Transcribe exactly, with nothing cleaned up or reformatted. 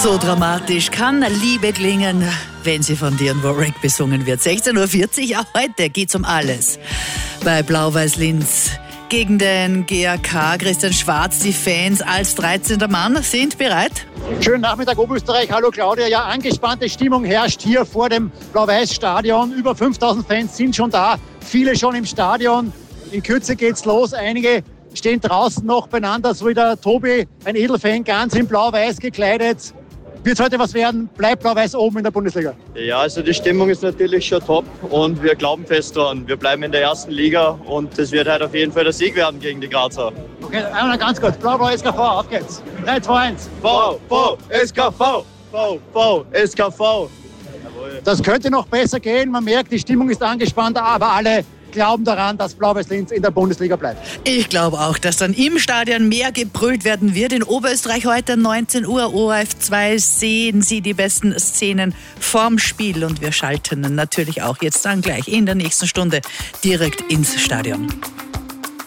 So dramatisch kann Liebe klingen, wenn sie von Dionne Warwick besungen wird. sechzehn Uhr vierzig, auch heute geht's um alles. Bei Blau-Weiß-Linz gegen den G A K. Christian Schwarz, die Fans als dreizehnter Mann sind bereit. Schönen Nachmittag, Oberösterreich. Hallo Claudia. Ja, angespannte Stimmung herrscht hier vor dem Blau-Weiß-Stadion. Über fünftausend Fans sind schon da, viele schon im Stadion. In Kürze geht's los. Einige stehen draußen noch beieinander, so wie der Tobi, ein Edelfan, ganz in Blau-Weiß gekleidet. Wird heute was werden? Bleibt Blau-Weiß oben in der Bundesliga? Ja, also die Stimmung ist natürlich schon top und wir glauben fest daran. Wir bleiben in der ersten Liga und es wird heute auf jeden Fall der Sieg werden gegen die Grazer. Okay, einmal ganz kurz. Blau-Blau S K V, auf geht's. drei, zwei, eins. V, V, S K V, V, V, S K V. Jawohl. Das könnte noch besser gehen. Man merkt, die Stimmung ist angespannt, aber alle glauben daran, dass Blau-Weiß-Linz in der Bundesliga bleibt. Ich glaube auch, dass dann im Stadion mehr gebrüllt werden wird. In Oberösterreich heute neunzehn Uhr, O R F zwei, sehen Sie die besten Szenen vorm Spiel. Und wir schalten natürlich auch jetzt dann gleich in der nächsten Stunde direkt ins Stadion.